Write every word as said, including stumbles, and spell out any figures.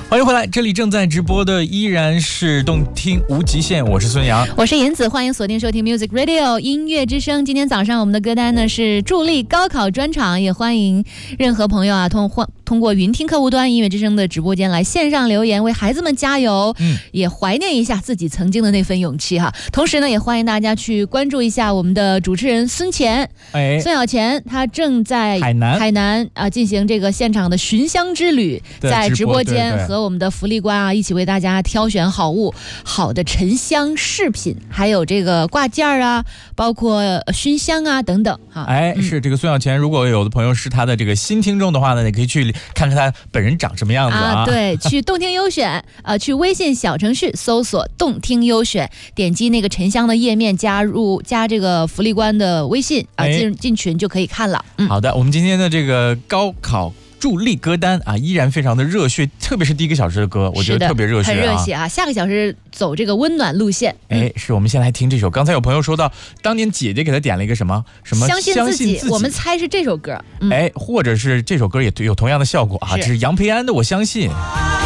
欢迎回来，这里正在直播的依然是动听无极限，我是孙杨， 我是银子，欢迎锁定收听 Music Radio 音乐之声。今天早上我们的歌单呢是助力高考专场，也欢迎任何朋友啊通通过云听客户端音乐之声的直播间来线上留言，为孩子们加油，嗯，也怀念一下自己曾经的那份勇气哈。同时呢，也欢迎大家去关注一下我们的主持人孙乾，哎，孙小乾，他正在海南海南啊、呃、进行这个现场的寻香之旅，在直播间和我们的福利官啊一起为大家挑选好物，好的沉香饰品，还有这个挂件啊，包括熏香啊等等哈。 哎，是这个孙小乾，如果有的朋友是他的这个新听众的话呢，你可以去看看他本人长什么样子 啊, 啊对，去动听优选呃，去微信小程序搜索动听优选，点击那个沉香的页面，加入加这个福利官的微信啊，进进群就可以看了。 嗯，好的，我们今天的这个高考助力歌单啊，依然非常的热血，特别是第一个小时的歌，我觉得特别热血、啊， 很热血啊！下个小时走这个温暖路线。 哎，是我们先来听这首。刚才有朋友说到，当年姐姐给他点了一个什么什么相信自己，我们猜是这首歌。 嗯、哎，或者是这首歌也有同样的效果啊，这是杨培安的《我相信》。